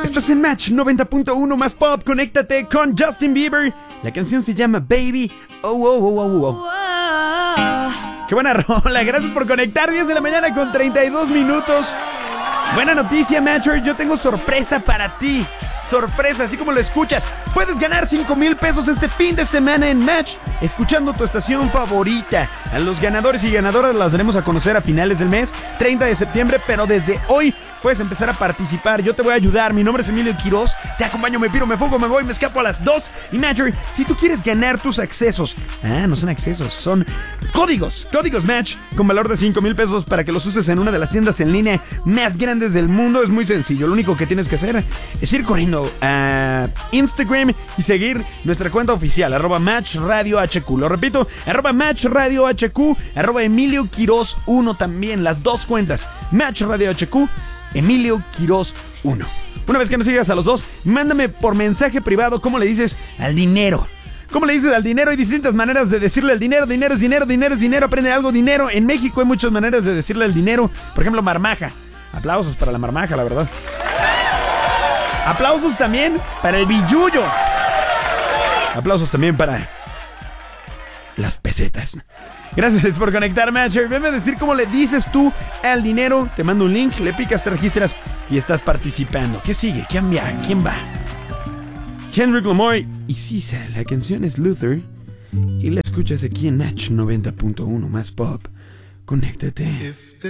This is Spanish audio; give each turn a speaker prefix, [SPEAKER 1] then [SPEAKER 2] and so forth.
[SPEAKER 1] Estás en Match 90.1 más pop. Conéctate con Justin Bieber. La canción se llama Baby. Oh, oh, oh, oh, oh. Qué buena rola. Gracias por conectar. 10 de la mañana con 32 minutos. Buena noticia, Matcher. Yo tengo sorpresa para ti. Sorpresa, así como lo escuchas. Puedes ganar 5,000 pesos este fin de semana en Match, escuchando tu estación favorita. A los ganadores y ganadoras las daremos a conocer a finales del mes, 30 de septiembre, pero desde hoy puedes empezar a participar. Yo te voy a ayudar. Mi nombre es Emilio Quiroz. Te acompaño, me piro, me fugo, me voy, me escapo a las 2. Y Matcher, si tú quieres ganar tus accesos, no son accesos, son códigos Match con valor de 5,000 pesos para que los uses en una de las tiendas en línea más grandes del mundo. Es muy sencillo. Lo único que tienes que hacer es ir corriendo a Instagram y seguir nuestra cuenta oficial, @MatchRadioHQ. Lo repito, @MatchRadioHQ, @Emilio Quiroz 1 también, las dos cuentas, MatchRadioHQ, Emilio Quiroz 1. Una vez que nos sigas a los dos, mándame por mensaje privado cómo le dices al dinero. ¿Cómo le dices al dinero? Hay distintas maneras de decirle al dinero. Dinero es dinero, dinero es dinero. Aprende algo, dinero. En México hay muchas maneras de decirle al dinero. Por ejemplo, marmaja. Aplausos para la marmaja, la verdad. Aplausos también para el billullo. Aplausos también para las pesetas. Gracias por conectar, Matcher. Venme a decir cómo le dices tú al dinero. Te mando un link, le picas, te registras y estás participando. ¿Qué sigue? ¿Quién va? Kendrick Lamar y Sisa. La canción es Luther y la escuchas aquí en Match 90.1 más pop. Conéctate.